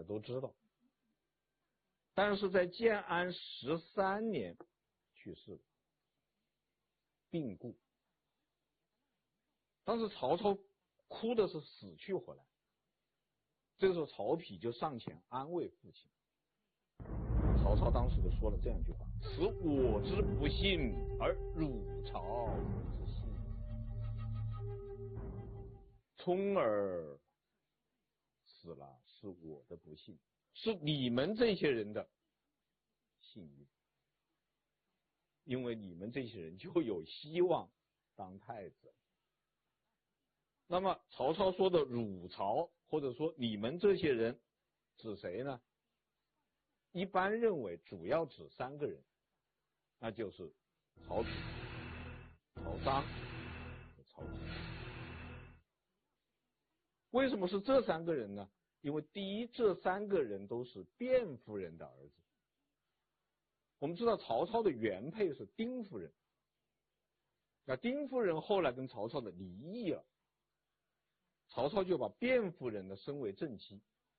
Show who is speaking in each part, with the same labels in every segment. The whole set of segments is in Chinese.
Speaker 1: 都知道。但是在建安13年去世了，病故。当时曹操哭的是死去活来，这个时候曹丕就上前安慰父亲。曹操当时就说了这样一句话：此我之不幸，而汝曹之幸。聪儿死了是我的不幸，是你们这些人的幸运，因为你们这些人就有希望当太子。那么曹操说的汝曹，或者说你们这些人，指谁呢？一般认为主要指3个人，那就是曹丕、曹彰和曹植。为什么是这3个人呢？因为第一，这3个人都是卞夫人的儿子。我们知道曹操的原配是丁夫人，那丁夫人后来跟曹操的离异了，曹操就把卞夫人呢升为正妻。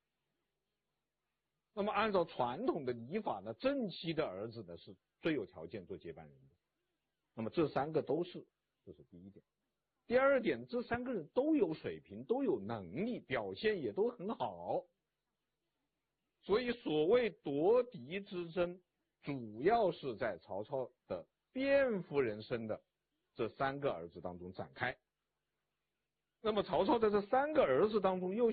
Speaker 1: 那么按照传统的礼法呢，正妻的儿子呢是最有条件做接班人的。那么这3个都是，这是第一点。第二点，这3个人都有水平，都有能力，表现也都很好。所以所谓夺嫡之争，主要是在曹操的卞夫人生的这3个儿子当中展开。那么曹操在这3个儿子当中又